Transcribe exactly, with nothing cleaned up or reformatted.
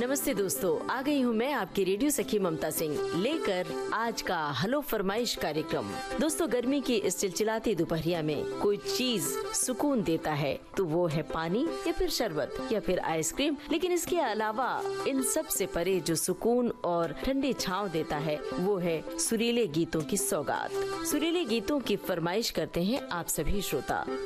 नमस्ते दोस्तों, आ गई हूँ मैं आपकी रेडियो सखी ममता सिंह लेकर आज का हेलो फरमाइश कार्यक्रम। दोस्तों, गर्मी की इस चिलचिलाती दोपहरिया में कोई चीज सुकून देता है तो वो है पानी या फिर शरबत या फिर आइसक्रीम। लेकिन इसके अलावा इन सब से परे जो सुकून और ठंडी छांव देता है वो है सुरीले गीतों की सौगात। सुरीले गीतों की फरमाइश करते हैं आप सभी श्रोता।